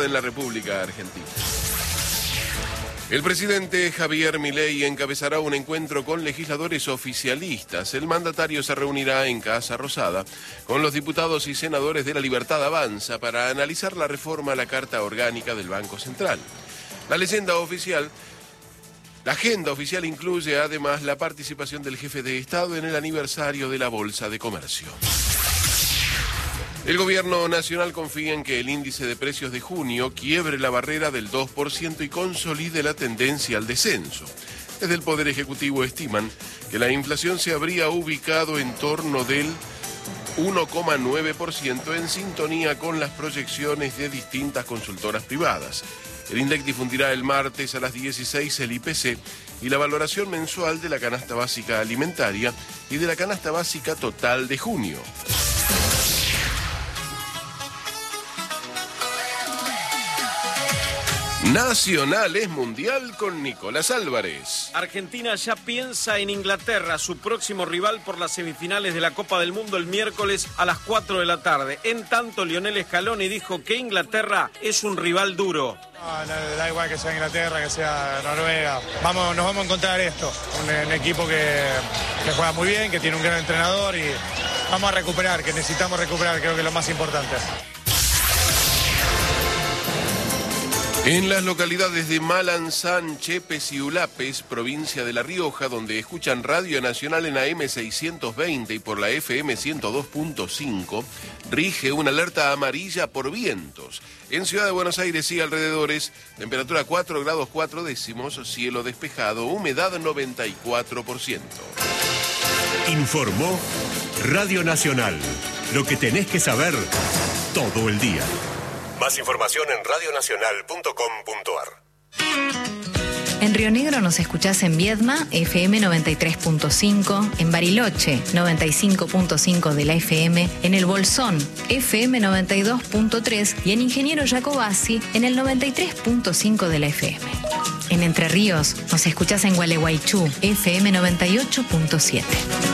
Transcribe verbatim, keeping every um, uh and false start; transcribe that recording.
ciudad en la República Argentina. El presidente Javier Milei encabezará un encuentro con legisladores oficialistas. El mandatario se reunirá en Casa Rosada con los diputados y senadores de La Libertad Avanza para analizar la reforma a la Carta Orgánica del Banco Central. La leyenda oficial, la agenda oficial incluye además la participación del jefe de Estado en el aniversario de la Bolsa de Comercio. El gobierno nacional confía en que el índice de precios de junio quiebre la barrera del dos por ciento y consolide la tendencia al descenso. Desde el Poder Ejecutivo estiman que la inflación se habría ubicado en torno del uno coma nueve por ciento en sintonía con las proyecciones de distintas consultoras privadas. El INDEC difundirá el martes a las dieciséis el I P C y la valoración mensual de la canasta básica alimentaria y de la canasta básica total de junio. Nacional es mundial con Nicolás Álvarez. Argentina ya piensa en Inglaterra, su próximo rival por las semifinales de la Copa del Mundo el miércoles a las cuatro de la tarde. En tanto, Lionel Scaloni dijo que Inglaterra es un rival duro. No, no, da igual que sea Inglaterra, que sea Noruega. Vamos, nos vamos a encontrar esto. Un, un equipo que, que juega muy bien, que tiene un gran entrenador y vamos a recuperar, que necesitamos recuperar, creo que es lo más importante. En las localidades de Malanzán, Chepes y Ulapes, provincia de La Rioja, donde escuchan Radio Nacional en A M seiscientos veinte y por la F M ciento dos punto cinco, rige una alerta amarilla por vientos. En Ciudad de Buenos Aires y alrededores, temperatura cuatro grados cuatro décimos, cielo despejado, humedad noventa y cuatro por ciento. Informó Radio Nacional. Lo que tenés que saber todo el día. Más información en radio nacional punto com punto ar. En Río Negro nos escuchás en Viedma, F M noventa y tres punto cinco, en Bariloche, noventa y cinco punto cinco de la F M, en El Bolsón, F M noventa y dos punto tres y en Ingeniero Jacobasi, en el noventa y tres punto cinco de la F M. En Entre Ríos nos escuchás en Gualeguaychú, F M noventa y ocho punto siete.